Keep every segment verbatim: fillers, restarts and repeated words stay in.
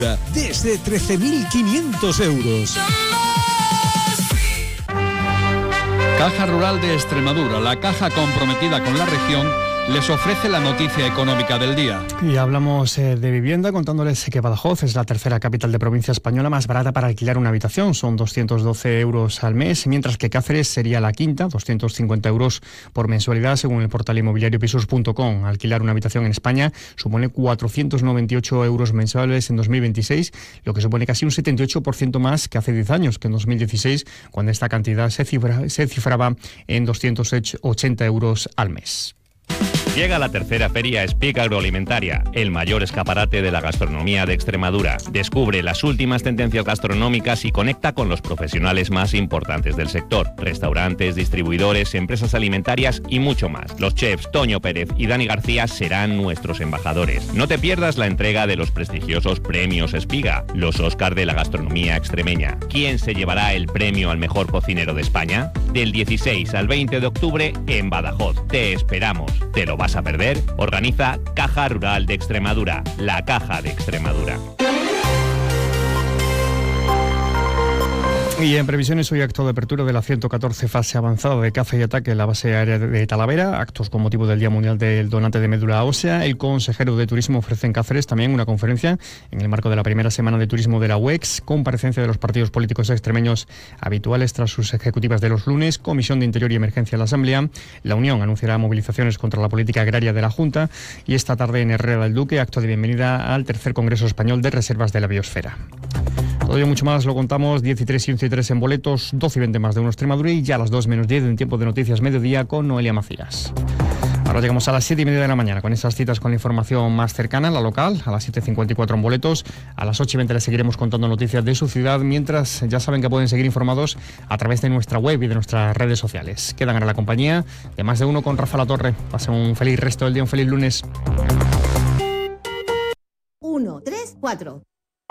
desde trece mil quinientos euros. Caja Rural de Extremadura, la caja comprometida con la región, les ofrece la noticia económica del día. Y hablamos eh, de vivienda, contándoles que Badajoz es la tercera capital de provincia española más barata para alquilar una habitación. Son doscientos doce euros al mes, mientras que Cáceres sería la quinta, doscientos cincuenta euros por mensualidad, según el portal inmobiliario pisos punto com. Alquilar una habitación en España supone cuatrocientos noventa y ocho euros mensuales en dos mil veintiséis, lo que supone casi un setenta y ocho por ciento más que hace diez años, que en dos mil dieciséis, cuando esta cantidad se, cifra, se cifraba en doscientos ochenta euros al mes. Llega la tercera feria Speak Agroalimentaria, el mayor escaparate de la gastronomía de Extremadura. Descubre las últimas tendencias gastronómicas y conecta con los profesionales más importantes del sector. Restaurantes, distribuidores, empresas alimentarias y mucho más. Los chefs Toño Pérez y Dani García serán nuestros embajadores. No te pierdas la entrega de los prestigiosos premios Espiga, los Óscar de la gastronomía extremeña. ¿Quién se llevará el premio al mejor cocinero de España? Del dieciséis al veinte de octubre en Badajoz. Te esperamos. ¿Te lo vas a perder? Organiza Caja Rural de Extremadura, la Caja de Extremadura. Y en previsiones, hoy acto de apertura de la ciento catorce fase avanzada de caza y ataque en la base aérea de Talavera, actos con motivo del Día Mundial del Donante de Médula Ósea. El consejero de Turismo ofrece en Cáceres también una conferencia en el marco de la primera semana de turismo de la U E X, comparecencia de los partidos políticos extremeños habituales tras sus ejecutivas de los lunes, Comisión de Interior y Emergencia en la Asamblea. La Unión anunciará movilizaciones contra la política agraria de la Junta y esta tarde en Herrera del Duque, acto de bienvenida al tercer Congreso Español de Reservas de la Biosfera. Todo ello mucho más lo contamos, diez y tres y once y tres en boletos, doce y veinte más de uno Extremadura y ya a las dos menos diez en tiempo de noticias mediodía con Noelia Macías. Ahora llegamos a las siete y media de la mañana con esas citas con la información más cercana, la local, a las siete cincuenta y cuatro en boletos, a las ocho y veinte les seguiremos contando noticias de su ciudad, mientras ya saben que pueden seguir informados a través de nuestra web y de nuestras redes sociales. Quedan ahora la compañía de Más de Uno con Rafa La Torre. Pasen un feliz resto del día, un feliz lunes. Uno, tres, cuatro.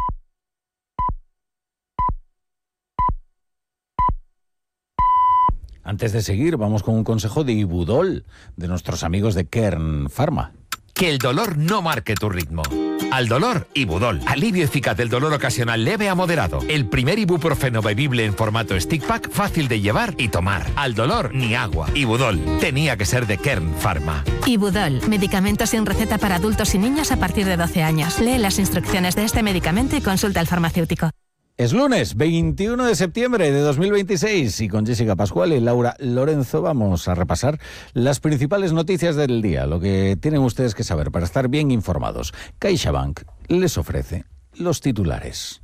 Antes de seguir, vamos con un consejo de Ibudol, de nuestros amigos de Kern Pharma. Que el dolor no marque tu ritmo. Al dolor, Ibudol. Alivio eficaz del dolor ocasional leve a moderado. El primer ibuprofeno bebible en formato stick pack, fácil de llevar y tomar. Al dolor, ni agua. Ibudol. Tenía que ser de Kern Pharma. Ibudol. Medicamento sin receta para adultos y niños a partir de doce años. Lee las instrucciones de este medicamento y consulta al farmacéutico. Es lunes, veintiuno de septiembre de dos mil veintiséis y con Jessica Pascual y Laura Lorenzo vamos a repasar las principales noticias del día, lo que tienen ustedes que saber para estar bien informados. CaixaBank les ofrece los titulares.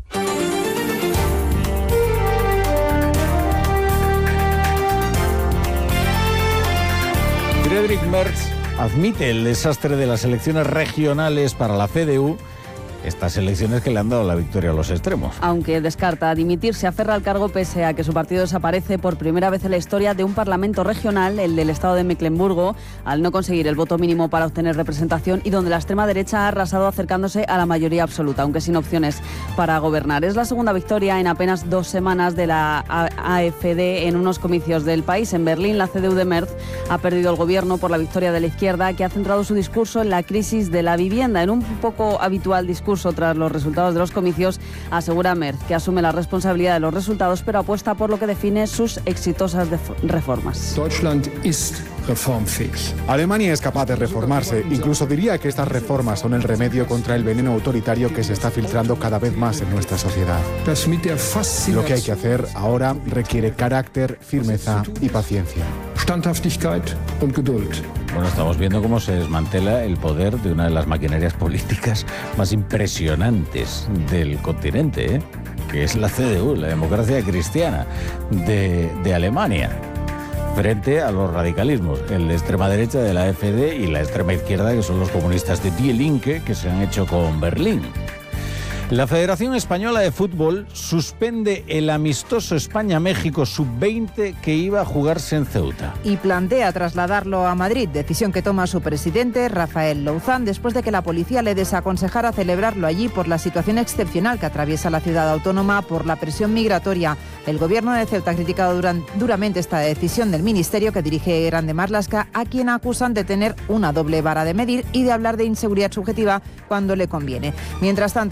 Friedrich Merz admite el desastre de las elecciones regionales para la C D U. Estas elecciones que le han dado la victoria a los extremos. Aunque descarta dimitir, se aferra al cargo pese a que su partido desaparece por primera vez en la historia de un parlamento regional, el del estado de Mecklemburgo, al no conseguir el voto mínimo para obtener representación y donde la extrema derecha ha arrasado acercándose a la mayoría absoluta, aunque sin opciones para gobernar. Es la segunda victoria en apenas dos semanas de la A F D en unos comicios del país. En Berlín, la C D U de Merz ha perdido el gobierno por la victoria de la izquierda, que ha centrado su discurso en la crisis de la vivienda, en un poco habitual discurso tras los resultados de los comicios. Asegura Merz que asume la responsabilidad de los resultados, pero apuesta por lo que define sus exitosas reformas. Deutschland ist reformfähig. Alemania es capaz de reformarse. Incluso diría que estas reformas son el remedio contra el veneno autoritario que se está filtrando cada vez más en nuestra sociedad. Lo que hay que hacer ahora requiere carácter, firmeza y paciencia. Standhaftigkeit und Geduld. Bueno, estamos viendo cómo se desmantela el poder de una de las maquinarias políticas más impresionantes del continente, ¿eh? Que es la C D U, la democracia cristiana de, de Alemania, frente a los radicalismos, el de extrema derecha de la A F D y la extrema izquierda, que son los comunistas de Die Linke, que se han hecho con Berlín. La Federación Española de Fútbol suspende el amistoso España-México sub veinte que iba a jugarse en Ceuta. Y plantea trasladarlo a Madrid, decisión que toma su presidente, Rafael Louzán, después de que la policía le desaconsejara celebrarlo allí por la situación excepcional que atraviesa la ciudad autónoma por la presión migratoria. El gobierno de Ceuta ha criticado duran, duramente esta decisión del ministerio que dirige Grande Marlaska, a quien acusan de tener una doble vara de medir y de hablar de inseguridad subjetiva cuando le conviene. Mientras tanto, el presidente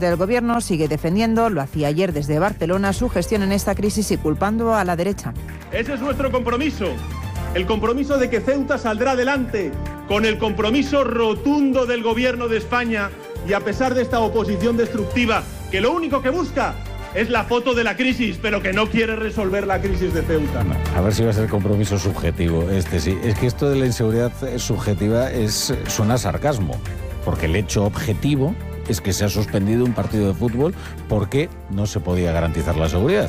presidente del Gobierno sigue defendiendo, lo hacía ayer desde Barcelona, su gestión en esta crisis y culpando a la derecha. Ese es nuestro compromiso, el compromiso de que Ceuta saldrá adelante, con el compromiso rotundo del Gobierno de España y a pesar de esta oposición destructiva, que lo único que busca es la foto de la crisis, pero que no quiere resolver la crisis de Ceuta. A ver si va a ser compromiso subjetivo este sí. Es que esto de la inseguridad subjetiva es, suena a sarcasmo, porque el hecho objetivo es que se ha suspendido un partido de fútbol porque no se podía garantizar la seguridad.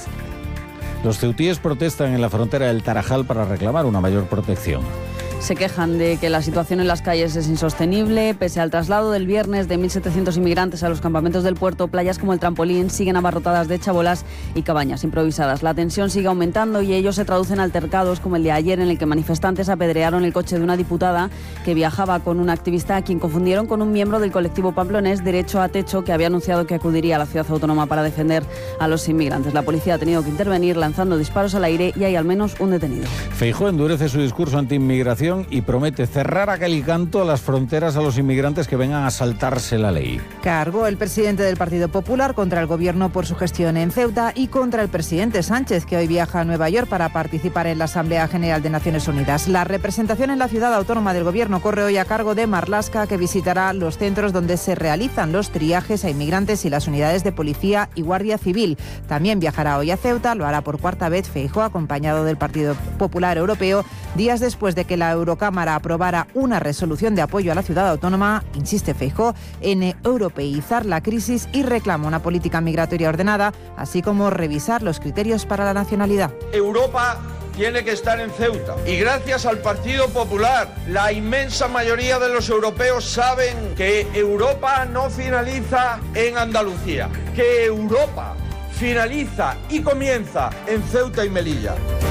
Los ceutíes protestan en la frontera del Tarajal para reclamar una mayor protección. Se quejan de que la situación en las calles es insostenible. Pese al traslado del viernes de mil setecientos inmigrantes a los campamentos del puerto, playas como el Trampolín siguen abarrotadas de chabolas y cabañas improvisadas. La tensión sigue aumentando y ello se traduce en altercados como el de ayer, en el que manifestantes apedrearon el coche de una diputada que viajaba con un activista a quien confundieron con un miembro del colectivo pamplonés Derecho a Techo, que había anunciado que acudiría a la ciudad autónoma para defender a los inmigrantes. La policía ha tenido que intervenir lanzando disparos al aire y hay al menos un detenido. Feijóo endurece su discurso anti-inmigración y promete cerrar a calicanto las fronteras a los inmigrantes que vengan a saltarse la ley. Cargó el presidente del Partido Popular contra el Gobierno por su gestión en Ceuta y contra el presidente Sánchez, que hoy viaja a Nueva York para participar en la Asamblea General de Naciones Unidas. La representación en la ciudad autónoma del Gobierno corre hoy a cargo de Marlaska, que visitará los centros donde se realizan los triajes a inmigrantes y las unidades de policía y guardia civil. También viajará hoy a Ceuta, lo hará por cuarta vez Feijóo, acompañado del Partido Popular Europeo, días después de que la Eurocámara aprobara una resolución de apoyo a la ciudad autónoma, insiste Feijóo, en europeizar la crisis y reclama una política migratoria ordenada, así como revisar los criterios para la nacionalidad. Europa tiene que estar en Ceuta y gracias al Partido Popular, la inmensa mayoría de los europeos saben que Europa no finaliza en Andalucía, que Europa finaliza y comienza en Ceuta y Melilla.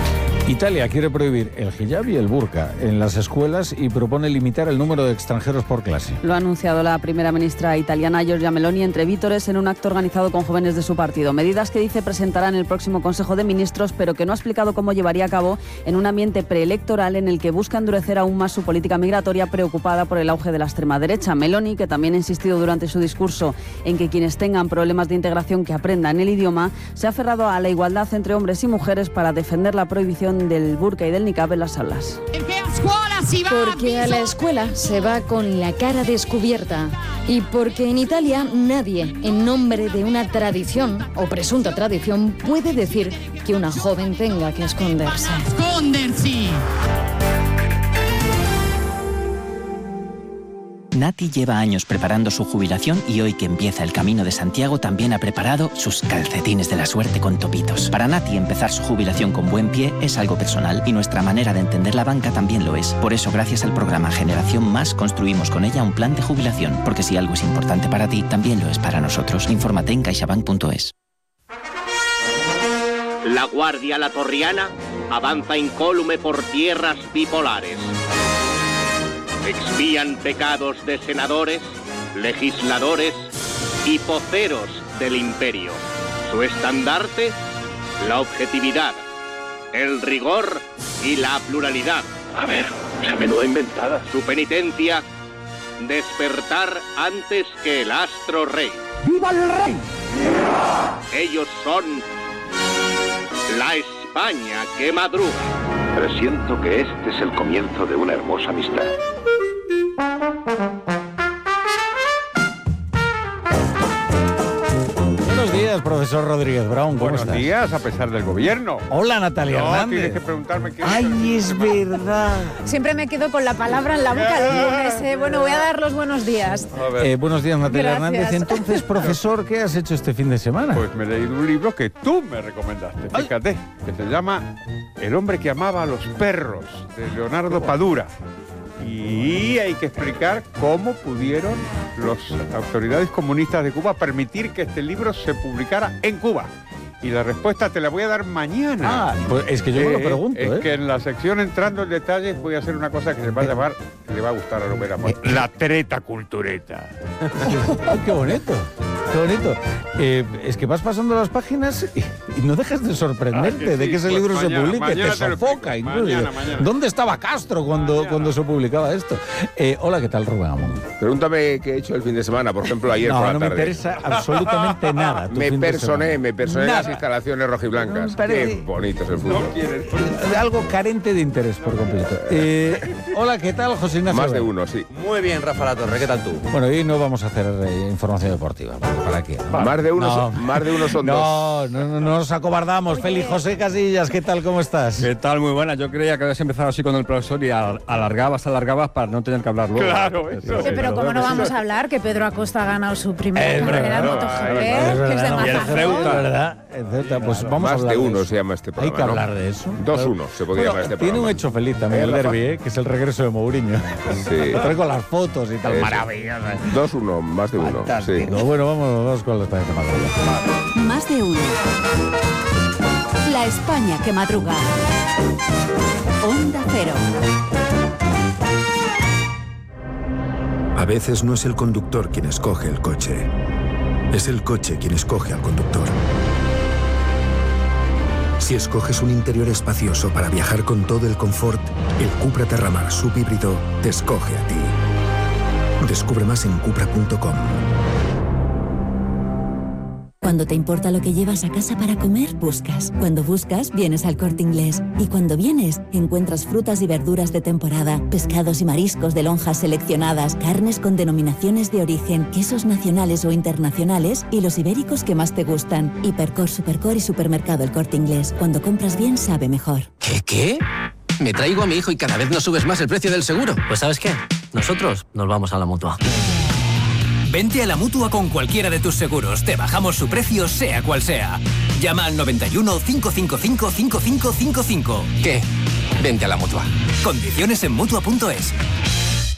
Italia quiere prohibir el hijab y el burka en las escuelas y propone limitar el número de extranjeros por clase. Lo ha anunciado la primera ministra italiana Giorgia Meloni entre vítores en un acto organizado con jóvenes de su partido. Medidas que dice presentará en el próximo Consejo de Ministros, pero que no ha explicado cómo llevaría a cabo en un ambiente preelectoral en el que busca endurecer aún más su política migratoria, preocupada por el auge de la extrema derecha. Meloni, que también ha insistido durante su discurso en que quienes tengan problemas de integración que aprendan el idioma, se ha aferrado a la igualdad entre hombres y mujeres para defender la prohibición del burka y del niqab en las aulas. Porque a la escuela se va con la cara descubierta y porque en Italia nadie, en nombre de una tradición o presunta tradición, puede decir que una joven tenga que esconderse. ¡Esconderse! Nati lleva años preparando su jubilación y hoy que empieza el Camino de Santiago también ha preparado sus calcetines de la suerte con topitos. Para Nati empezar su jubilación con buen pie es algo personal y nuestra manera de entender la banca también lo es. Por eso, gracias al programa Generación Más, construimos con ella un plan de jubilación, porque si algo es importante para ti, también lo es para nosotros. Infórmate en caixabank punto es. La Guardia Latorriana avanza incólume por tierras bipolares. Expían pecados de senadores, legisladores y poceros del imperio. Su estandarte, la objetividad, el rigor y la pluralidad. A ver, esa menuda inventada. Su penitencia, despertar antes que el astro rey. ¡Viva el rey! Ellos son la España que madruga. Presiento que este es el comienzo de una hermosa amistad. Buenos días, profesor Rodríguez Brown. ¿Cómo Buenos estás? días, a pesar del gobierno. Hola, Natalia no, Hernández. tienes que preguntarme qué... Ay, es verdad. Siempre me quedo con la palabra en la boca del lunes. Eh. Bueno, voy a dar los buenos días. Eh, buenos días, Natalia Gracias. Hernández. Entonces, profesor, ¿qué has hecho este fin de semana? Pues me he leído un libro que tú me recomendaste, fíjate, que se llama El hombre que amaba a los perros, de Leonardo Padura. Y hay que explicar cómo pudieron las autoridades comunistas de Cuba permitir que este libro se publicara en Cuba. Y la respuesta te la voy a dar mañana. Ah, pues es que yo me lo pregunto, Es ¿eh? que en la sección entrando en detalles voy a hacer una cosa que se va a llamar, que le va a gustar a Lomera, la treta cultureta. Ay, qué bonito. Qué bonito. Eh, es que vas pasando las páginas y, y no dejas de sorprenderte ah, que sí, de que ese pues libro mañana, se publique, te sofoca incluso. Mañana, mañana. ¿Dónde estaba Castro cuando, cuando se publicaba esto? Eh, hola, ¿qué tal, Rubén Amón? Pregúntame qué he hecho el fin de semana, por ejemplo, ayer no, por la no tarde. No me interesa absolutamente nada. Me personé, me personé en las instalaciones rojiblancas. Qué bonito es el fútbol. No algo carente de interés por completo. Eh, hola, ¿qué tal, José Ignacio? Más de uno, sí. Muy bien, Rafa La Torre, ¿qué tal tú? Bueno, hoy no vamos a hacer eh, información deportiva. ¿Para qué? ¿No? Más de uno, no. son, más de uno son no, dos. No, no, no nos acobardamos. Félix José Casillas, ¿qué tal? ¿Cómo estás? ¿Qué tal? Muy buena. Yo creía que habías empezado así con el profesor y alargabas, alargabas para no tener que hablar luego. Claro, eso. Sí, pero ¿cómo no vamos a hablar? Que Pedro Acosta ha ganado su primera carrera en MotoGP, que es de Mazarrón. ¿Verdad? Pues vamos más a hablar de uno de se llama este programa. Hay que hablar ¿no? de eso. dos uno se podría bueno, llamar este programa. Tiene un hecho feliz también el derbi, ¿eh? Que es el regreso de Mourinho. Sí. Lo trae con las fotos y tal. Maravilloso. dos uno, más de uno. Sí. Bueno, vamos, vamos con la España que madruga. Más de uno. La España que madruga. Onda Cero. A veces no es el conductor quien escoge el coche. Es el coche quien escoge al conductor. Si escoges un interior espacioso para viajar con todo el confort, el Cupra Terramar subhíbrido te escoge a ti. Descubre más en cupra punto com. Cuando te importa lo que llevas a casa para comer, buscas. Cuando buscas, vienes al Corte Inglés. Y cuando vienes, encuentras frutas y verduras de temporada, pescados y mariscos de lonjas seleccionadas, carnes con denominaciones de origen, quesos nacionales o internacionales y los ibéricos que más te gustan. Hipercor, Supercor y Supermercado El Corte Inglés. Cuando compras bien, sabe mejor. ¿Qué, qué? Me traigo a mi hijo y cada vez nos subes más el precio del seguro. Pues ¿sabes qué? Nosotros nos vamos a la Mutua. Vente a la Mutua con cualquiera de tus seguros. Te bajamos su precio, sea cual sea. Llama al noventa y uno, cinco cinco cinco, cinco cinco cinco cinco. ¿Qué? Vente a la Mutua. Condiciones en Mutua punto es.